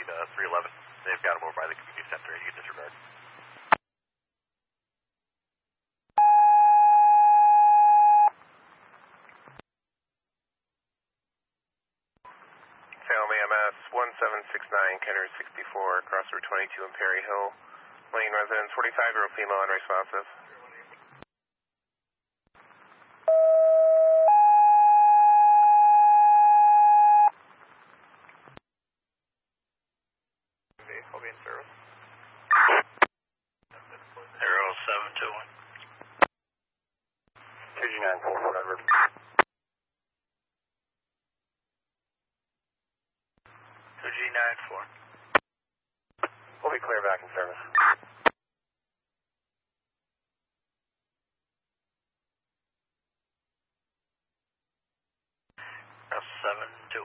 lead 311. They've got him over by the community center. You can disregard. Salem EMS 1769, Kenner 64, across Route 22 in Perry Hill. Lane residence 45-year-old female unresponsive. Vehicle be in service. 0721. 2G94, whatever. 2G94. We'll be clear back in service. That's 721.